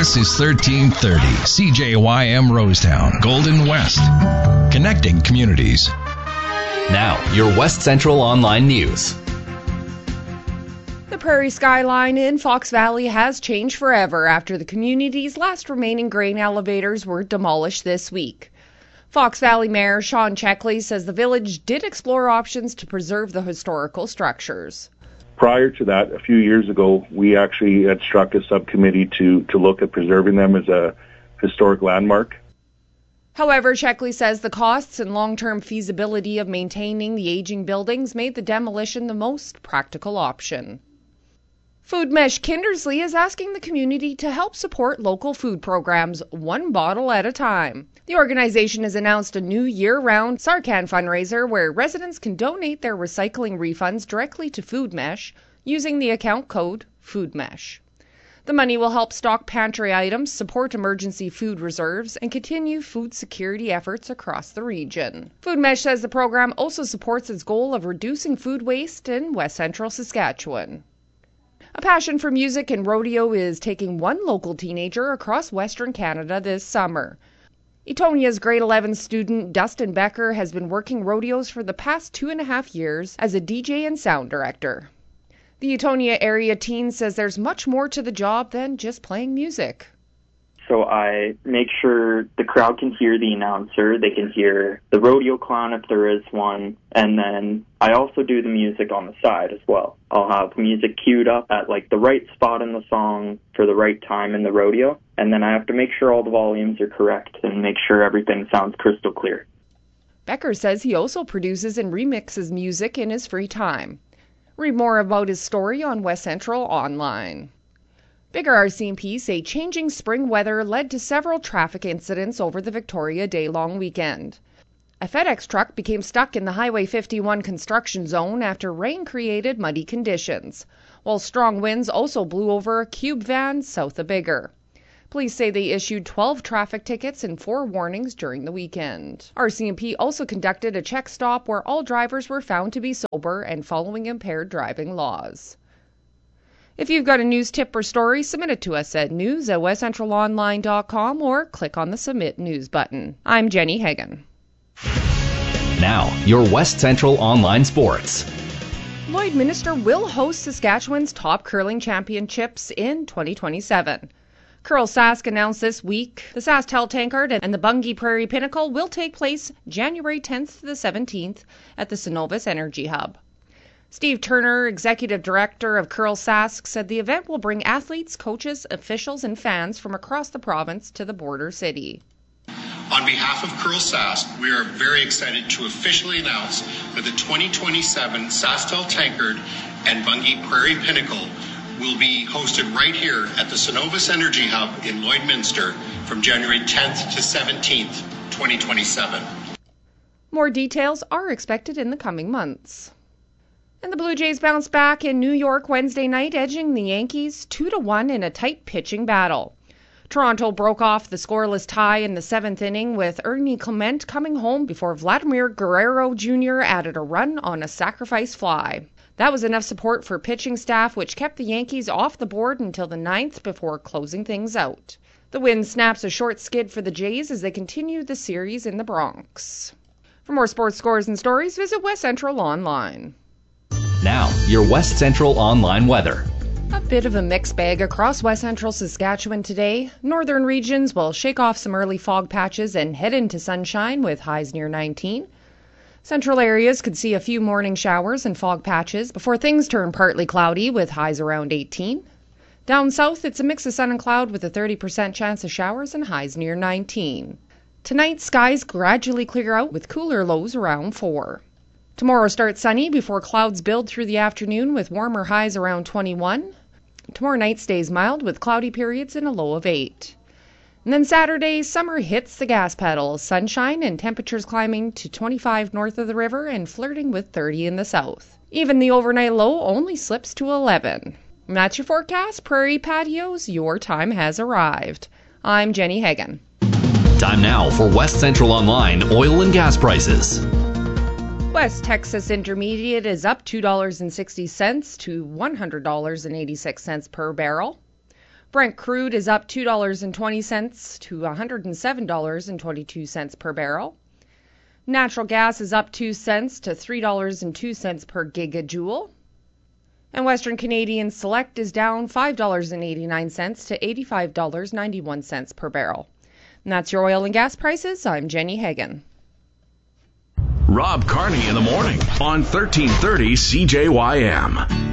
This is 1330 CJYM Rosetown, Golden West. Connecting communities. Now, your West Central Online News. The Prairie Skyline in Fox Valley has changed forever after the community's last remaining grain elevators were demolished this week. Fox Valley Mayor Sean Checkley says the village did explore options to preserve the historical structures. Prior to that, a few years ago, we actually had struck a subcommittee to look at preserving them as a historic landmark. However, Checkley says the costs and long-term feasibility of maintaining the aging buildings made the demolition the most practical option. Food Mesh Kindersley is asking the community to help support local food programs one bottle at a time. The organization has announced a new year-round Sarcan fundraiser where residents can donate their recycling refunds directly to Food Mesh using the account code FoodMesh. The money will help stock pantry items, support emergency food reserves, and continue food security efforts across the region. Food Mesh says the program also supports its goal of reducing food waste in West Central Saskatchewan. A passion for music and rodeo is taking one local teenager across Western Canada this summer. Etonia's grade 11 student Dustin Becker has been working rodeos for the past 2.5 years as a DJ and sound director. The Etonia area teen says there's much more to the job than just playing music. So I make sure the crowd can hear the announcer, they can hear the rodeo clown if there is one, and then I also do the music on the side as well. I'll have music queued up at the right spot in the song for the right time in the rodeo, and then I have to make sure all the volumes are correct and make sure everything sounds crystal clear. Becker says he also produces and remixes music in his free time. Read more about his story on West Central Online. Bigger RCMP say changing spring weather led to several traffic incidents over the Victoria Day-long weekend. A FedEx truck became stuck in the Highway 51 construction zone after rain created muddy conditions, while strong winds also blew over a cube van south of Bigger. Police say they issued 12 traffic tickets and 4 warnings during the weekend. RCMP also conducted a check stop where all drivers were found to be sober and following impaired driving laws. If you've got a news tip or story, submit it to us at news@westcentralonline.com or click on the Submit News button. I'm Jenny Hagan. Now, your West Central Online Sports. Lloydminster will host Saskatchewan's top curling championships in 2027. Curl Sask announced this week the SaskTel Tankard and the Bungie Prairie Pinnacle will take place January 10th to the 17th at the Cenovus Energy Hub. Steve Turner, executive director of Curl Sask, said the event will bring athletes, coaches, officials, and fans from across the province to the border city. On behalf of Curl Sask, we are very excited to officially announce that the 2027 SaskTel Tankard and Bungie Prairie Pinnacle will be hosted right here at the Cenovus Energy Hub in Lloydminster from January 10th to 17th, 2027. More details are expected in the coming months. And the Blue Jays bounced back in New York Wednesday night, edging the Yankees 2-1 in a tight pitching battle. Toronto broke off the scoreless tie in the 7th inning with Ernie Clement coming home before Vladimir Guerrero Jr. added a run on a sacrifice fly. That was enough support for pitching staff, which kept the Yankees off the board until the 9th before closing things out. The win snaps a short skid for the Jays as they continue the series in the Bronx. For more sports scores and stories, visit West Central Online. Now, your West Central Online weather. A bit of a mixed bag across West Central Saskatchewan today. Northern regions will shake off some early fog patches and head into sunshine with highs near 19. Central areas could see a few morning showers and fog patches before things turn partly cloudy with highs around 18. Down south, it's a mix of sun and cloud with a 30% chance of showers and highs near 19. Tonight, skies gradually clear out with cooler lows around 4. Tomorrow starts sunny before clouds build through the afternoon with warmer highs around 21. Tomorrow night stays mild with cloudy periods and a low of 8. And then Saturday, summer hits the gas pedal, sunshine and temperatures climbing to 25 north of the river and flirting with 30 in the south. Even the overnight low only slips to 11. And that's your forecast. Prairie Patios, your time has arrived. I'm Jenny Hagan. Time now for West Central Online oil and gas prices. West Texas Intermediate is up $2.60 to $100.86 per barrel. Brent crude is up $2.20 to $107.22 per barrel. Natural gas is up 2 cents to $3.02 per gigajoule. And Western Canadian Select is down $5.89 to $85.91 per barrel. And that's your oil and gas prices. I'm Jenny Hagan. Rob Carney in the morning on 1330 CJYM.